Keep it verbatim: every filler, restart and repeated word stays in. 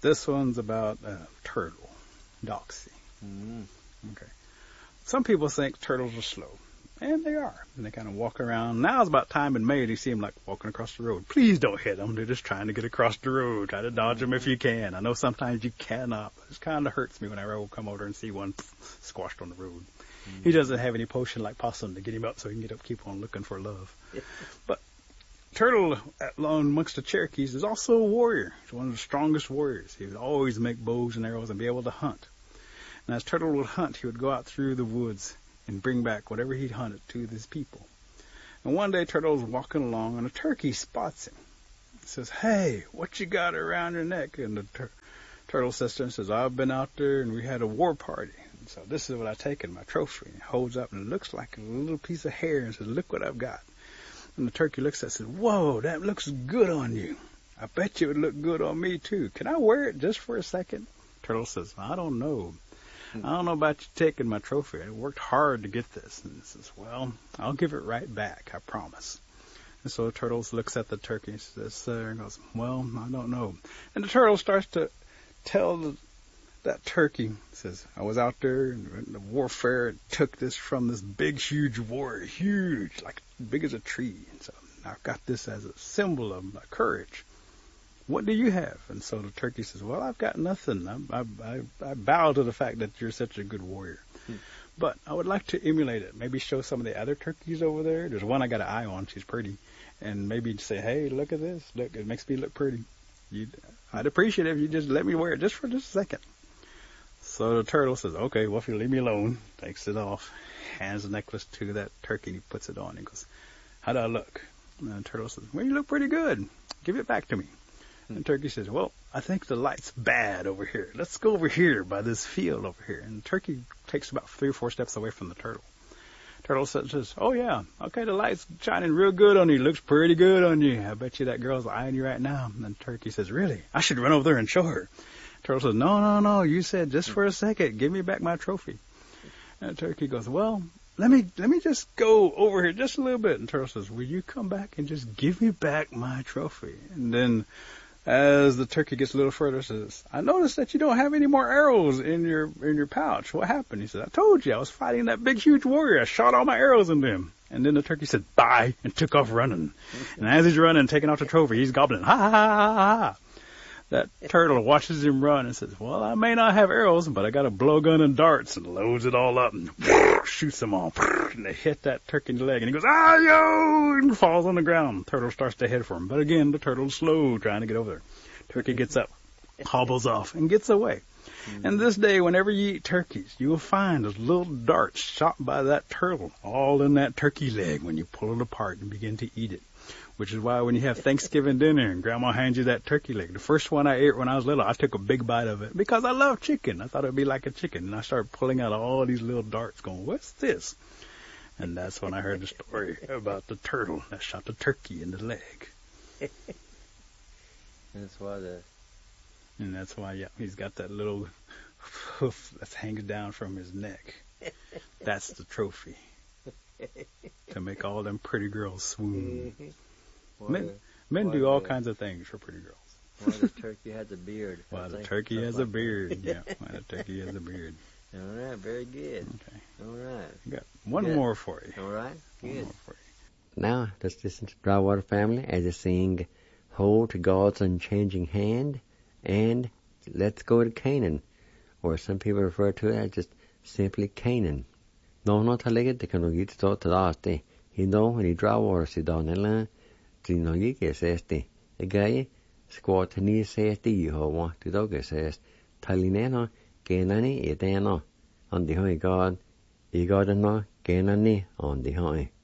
This one's about a turtle, Doxy. Mm. Okay. Some people think turtles are slow, and they are. And they kind of walk around. Now it's about time in May, and you see them like walking across the road. Please don't hit them. They're just trying to get across the road. Try to dodge them if you can. I know sometimes you cannot, but it kind of hurts me whenever I will come over and see one squashed on the road. Mm-hmm. He doesn't have any potion like Possum to get him up so he can get up, keep on looking for love. But Turtle, amongst the Cherokees, is also a warrior. He's one of the strongest warriors. He would always make bows and arrows and be able to hunt. And as Turtle would hunt, he would go out through the woods and bring back whatever he'd hunted to his people. And one day Turtle was walking along, and a turkey spots him. He says, "Hey, what you got around your neck?" And the tur- turtle says to him, says, "I've been out there, and we had a war party. And so this is what I take in my trophy." And he holds up, and it looks like a little piece of hair, and says, "Look what I've got." And the turkey looks at it and says, "Whoa, that looks good on you. I bet you it would look good on me, too. Can I wear it just for a second?" Turtle says, "I don't know. I don't know about you taking my trophy. I worked hard to get this." And he says, "Well, I'll give it right back, I promise." And so the turtle looks at the turkey and says, uh, and goes, "Well, I don't know." And the turtle starts to tell the, that turkey, says, "I was out there in the warfare and took this from this big, huge warrior, huge, like big as a tree. And so I've got this as a symbol of my courage. What do you have?" And so the turkey says, "Well, I've got nothing. I, I, I, I bow to the fact that you're such a good warrior. Hmm. But I would like to emulate it. Maybe show some of the other turkeys over there. There's one I got an eye on. She's pretty. And maybe say, hey, look at this. Look, it makes me look pretty. You'd, I'd appreciate it if you just let me wear it just for just a second." So the turtle says, "Okay, well, if you leave me alone," takes it off, hands the necklace to that turkey, and he puts it on. He goes, "How do I look?" And the turtle says, "Well, you look pretty good. Give it back to me." And the turkey says, "Well, I think the light's bad over here. Let's go over here by this field over here." And the turkey takes about three or four steps away from the turtle. Turtle says, "Oh, yeah, okay, the light's shining real good on you. Looks pretty good on you. I bet you that girl's eyeing you right now." And the turkey says, "Really? I should run over there and show her." Turtle says, "No, no, no, you said just for a second. Give me back my trophy." And the turkey goes, "Well, let me let me just go over here just a little bit." And Turtle says, "Will you come back and just give me back my trophy?" And then as the turkey gets a little further, says, "I noticed that you don't have any more arrows in your in your pouch. What happened?" He said, "I told you, I was fighting that big, huge warrior. I shot all my arrows into him." And then the turkey said, "Bye," and took off running. And as he's running, taking off the trophy, he's gobbling, "Ha, ha, ha, ha, ha." That turtle watches him run and says, "Well, I may not have arrows, but I got a blowgun and darts," and loads it all up and shoots them all. And they hit that turkey in the leg, and he goes, "Ah, yo!" and falls on the ground. Turtle starts to head for him. But again, the turtle's slow trying to get over there. Turkey gets up, hobbles off, and gets away. Mm-hmm. And this day, whenever you eat turkeys, you will find those little darts shot by that turtle all in that turkey leg when you pull it apart and begin to eat it. Which is why when you have Thanksgiving dinner and Grandma hands you that turkey leg, the first one I ate when I was little, I took a big bite of it because I love chicken. I thought it would be like a chicken. And I started pulling out all these little darts going, "What's this?" And that's when I heard the story about the turtle that shot the turkey in the leg. That's why the... And that's why, yeah, he's got that little hoof that hangs down from his neck. That's the trophy. To make all them pretty girls swoon. Men, men do all the, kinds of things for pretty girls. Why the turkey has a beard. Why the turkey has like a beard. Yeah, why the turkey has a beard. All right, very good. Okay. All right. I got one good. more for you. All right, good. One more for you. Now, let's listen to Drywater Family as they sing "Hold to God's Unchanging Hand" and "Let's Go to Canaan," or some people refer to it as just simply Canaan. No, no, talige de kan ogit to tadaste. He know when he draw water si donela, tino yike sesti. A guy squat ni sesti ho want to dog says. Talineno, Kenani etano. On the high God, he got no Kenani on the high.